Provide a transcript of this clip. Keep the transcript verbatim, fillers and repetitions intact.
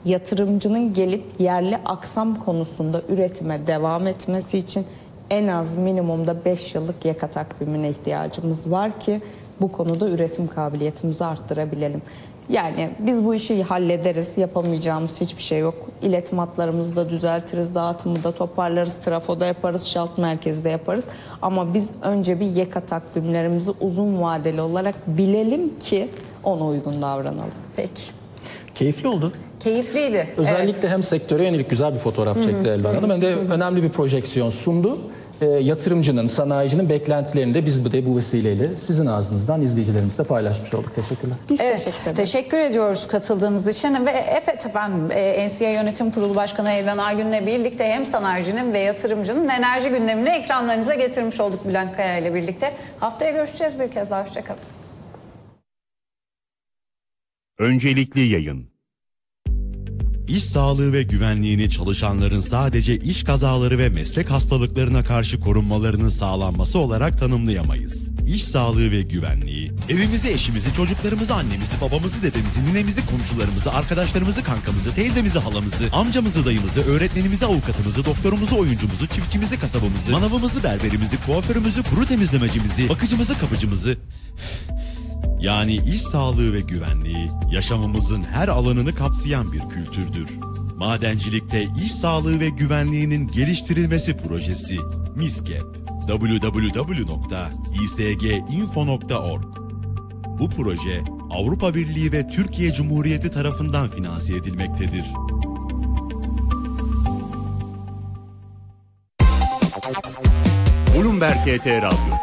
yatırımcının gelip yerli aksam konusunda üretime devam etmesi için en az minimumda beş yıllık yaka takvimine ihtiyacımız var ki bu konuda üretim kabiliyetimizi arttırabilelim. Yani biz bu işi hallederiz, yapamayacağımız hiçbir şey yok. İletim hatlarımızı da düzeltiriz, dağıtımı da toparlarız, trafoda yaparız, şalt merkezde yaparız. Ama biz önce bir yaka takvimlerimizi uzun vadeli olarak bilelim ki ona uygun davranalım. Peki. Keyifli oldu. Keyifliydi. Özellikle evet. hem sektöre yönelik güzel bir fotoğraf çekti Elvan Hanım. Hem de önemli bir projeksiyon sundu. E, yatırımcının, sanayicinin beklentilerini de biz de bu vesileyle sizin ağzınızdan izleyicilerimizle paylaşmış olduk. Teşekkürler. Biz evet, teşekkür ederiz. Teşekkür ediyoruz katıldığınız için ve evet efendim N C A Yönetim Kurulu Başkanı Elvan Aygün'le birlikte hem sanayicinin ve yatırımcının enerji gündemini ekranlarınıza getirmiş olduk Bülent Kaya ile birlikte. Haftaya görüşeceğiz bir kez daha. Hoşçakalın. Öncelikli yayın. İş sağlığı ve güvenliğini çalışanların sadece iş kazaları ve meslek hastalıklarına karşı korunmalarının sağlanması olarak tanımlayamayız. İş sağlığı ve güvenliği, evimizi, eşimizi, çocuklarımızı, annemizi, babamızı, dedemizi, ninemizi, komşularımızı, arkadaşlarımızı, kankamızı, teyzemizi, halamızı, amcamızı, dayımızı, öğretmenimizi, avukatımızı, doktorumuzu, oyuncumuzu, çiftçimizi, kasabımızı, manavımızı, berberimizi, kuaförümüzü, kuru temizlemecimizi, bakıcımızı, kapıcımızı... Yani iş sağlığı ve güvenliği yaşamımızın her alanını kapsayan bir kültürdür. Madencilikte iş sağlığı ve güvenliğinin geliştirilmesi projesi MİSGEP. double-u double-u double-u nokta i s g info nokta org. Bu proje Avrupa Birliği ve Türkiye Cumhuriyeti tarafından finanse edilmektedir. Bloomberg T R Radyo